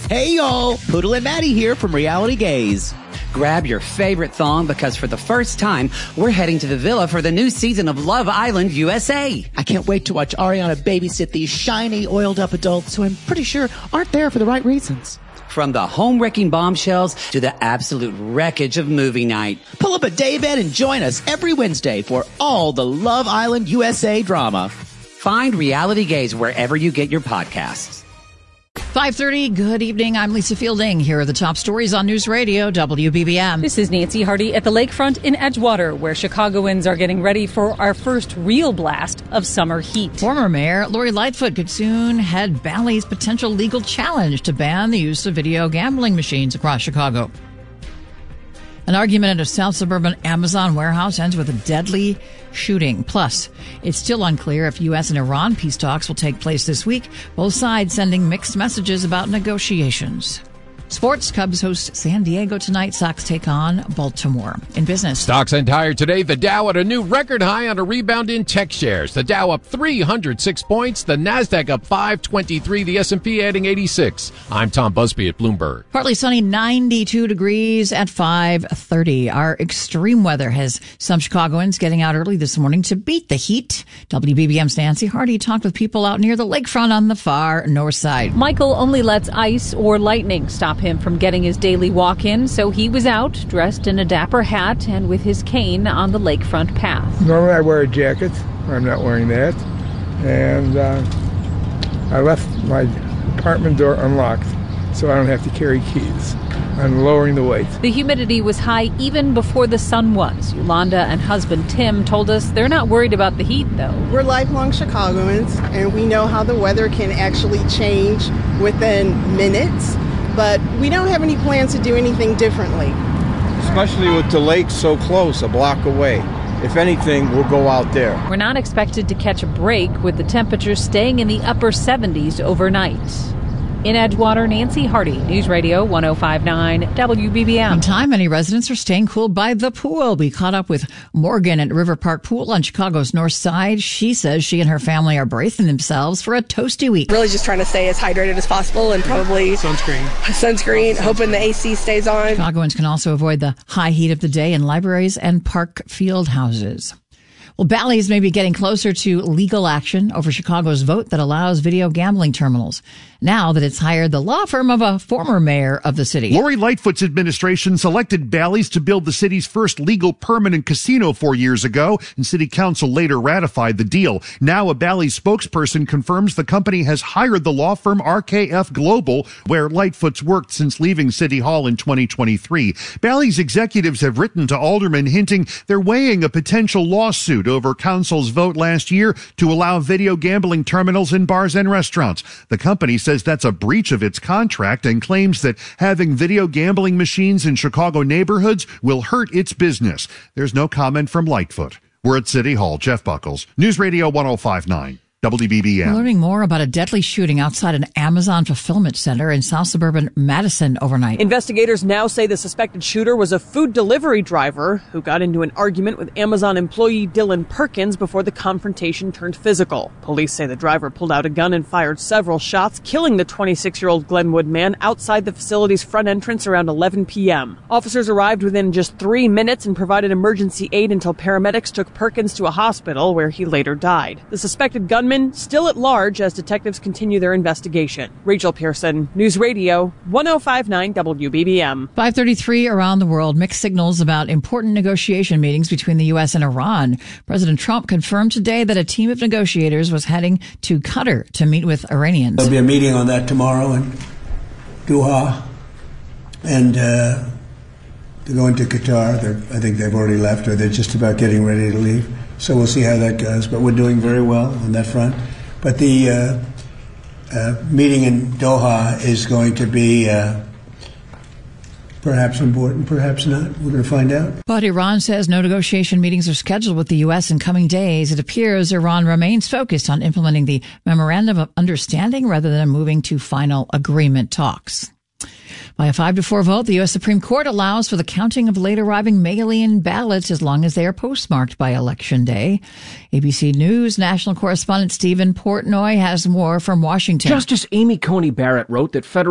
Hey, y'all. Poodle and Maddie here from Reality Gaze. Grab your favorite thong because for the first time, we're heading to the villa for the new season of Love Island USA. I can't wait to watch Ariana babysit these shiny, oiled-up adults who I'm pretty sure aren't there for the right reasons. From the home-wrecking bombshells to the absolute wreckage of movie night. Pull up a daybed and join us every Wednesday for all the Love Island USA drama. Find Reality Gaze wherever you get your podcasts. 5:30, good evening. I'm Lisa Fielding. Here are the top stories on News Radio WBBM. This is Nancy Hardy at the lakefront in Edgewater, where Chicagoans are getting ready for our first real blast of summer heat. Former Mayor Lori Lightfoot could soon head Bally's potential legal challenge to ban the use of video gambling machines across Chicago. An argument at a South suburban Amazon warehouse ends with a deadly shooting. Plus, it's still unclear if U.S. and Iran peace talks will take place this week, both sides sending mixed messages about negotiations. Sports, Cubs host San Diego tonight. Sox take on Baltimore. In business, stocks and tire today. The Dow at a new record high on a rebound in tech shares. The Dow up 306 points. The Nasdaq up 523. The S&P adding 86. I'm Tom Busby at Bloomberg. Partly sunny, 92 degrees at 5:30. Our extreme weather has some Chicagoans getting out early this morning to beat the heat. WBBM's Nancy Hardy talked with people out near the lakefront on the far north side. Michael only lets ice or lightning stop him from getting his daily walk in, so he was out dressed in a dapper hat and with his cane on the lakefront path. Normally I wear a jacket. I'm not wearing that. And I left my apartment door unlocked so I don't have to carry keys. I'm lowering the weight. The humidity was high even before the sun was. Yolanda and husband Tim told us they're not worried about the heat, though. We're lifelong Chicagoans, and we know how the weather can actually change within minutes. But we don't have any plans to do anything differently. Especially with the lake so close, a block away. If anything, we'll go out there. We're not expected to catch a break with the temperatures staying in the upper 70s overnight. In Edgewater, Nancy Hardy, News Radio 105.9 WBBM. Meantime, many residents are staying cool by the pool. We caught up with Morgan at River Park Pool on Chicago's north side. She says she and her family are bracing themselves for a toasty week. Really just trying to stay as hydrated as possible and probably sunscreen, hoping the AC stays on. Chicagoans can also avoid the high heat of the day in libraries and park field houses. Well, Bally's may be getting closer to legal action over Chicago's vote that allows video gambling terminals, now that it's hired the law firm of a former mayor of the city. Lori Lightfoot's administration selected Bally's to build the city's first legal permanent casino 4 years ago, and city council later ratified the deal. Now a Bally's spokesperson confirms the company has hired the law firm RKF Global, where Lightfoot's worked since leaving City Hall in 2023. Bally's executives have written to aldermen hinting they're weighing a potential lawsuit over council's vote last year to allow video gambling terminals in bars and restaurants. The company says that's a breach of its contract and claims that having video gambling machines in Chicago neighborhoods will hurt its business. There's no comment from Lightfoot. We're at City Hall. Jeff Buckles, News Radio 105.9. WBBM. We're learning more about a deadly shooting outside an Amazon fulfillment center in South suburban Madison overnight. Investigators now say the suspected shooter was a food delivery driver who got into an argument with Amazon employee Dylan Perkins before the confrontation turned physical. Police say the driver pulled out a gun and fired several shots, killing the 26-year-old Glenwood man outside the facility's front entrance around 11 p.m. Officers arrived within just 3 minutes and provided emergency aid until paramedics took Perkins to a hospital where he later died. The suspected gunman still at large as detectives continue their investigation. Rachel Pearson, News Radio 105.9 WBBM. 5:33 around the world. Mixed signals about important negotiation meetings between the U.S. and Iran. President Trump confirmed today that a team of negotiators was heading to Qatar to meet with Iranians. There'll be a meeting on that tomorrow in Doha, and to go into Qatar. I think they've already left, or they're just about getting ready to leave. So we'll see how that goes. But we're doing very well on that front. But the meeting in Doha is going to be perhaps important, perhaps not. We're going to find out. But Iran says no negotiation meetings are scheduled with the U.S. in coming days. It appears Iran remains focused on implementing the Memorandum of Understanding rather than moving to final agreement talks. By a 5-4 vote, the U.S. Supreme Court allows for the counting of late-arriving mail-in ballots as long as they are postmarked by Election Day. ABC News national correspondent Stephen Portnoy has more from Washington. Justice Amy Coney Barrett wrote that federal